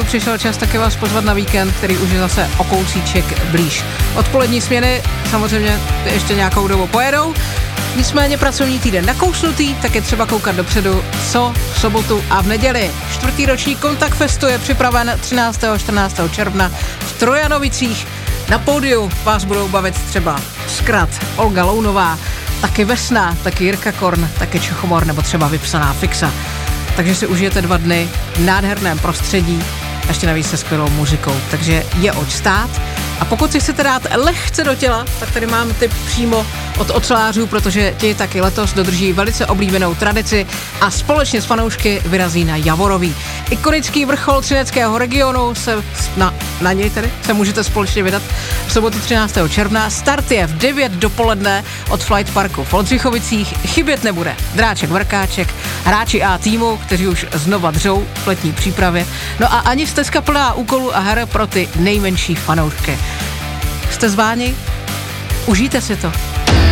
přišel čas taky vás pozvat na víkend, který už je zase o kousíček blíž. Odpolední směny samozřejmě ještě nějakou dobu pojedou, nicméně pracovní týden nakousnutý, tak je třeba koukat dopředu, co v sobotu a v neděli. 4. ročník Kontakt Festu je připraven 13. a 14. června v Trojanovicích. Na pódiu vás budou bavit třeba Skrat, Olga Lounová, taky Vesna, taky Jirka Korn, taky Čechomor nebo třeba Vypsaná Fixa. Takže si užijete 2 dny v nádherném prostředí, ještě navíc se skvělou muzikou, takže je oč stát. A pokud si chcete dát lehce do těla, tak tady mám tip přímo od ocelářů, protože ti taky letos dodrží velice oblíbenou tradici a společně s fanoušky vyrazí na Javorový. Ikonický vrchol třineckého regionu se na něj tedy se můžete společně vydat v sobotu 13. června. Start je v 9 dopoledne od Flight Parku v Oldřichovicích. Chybět nebude Dráček Vrkáček, hráči A týmu, kteří už znova dřou v letní přípravě. No a ani stezka plná úkolů a her pro ty nejmenší fanoušky. Jste zváni? Užijte si to.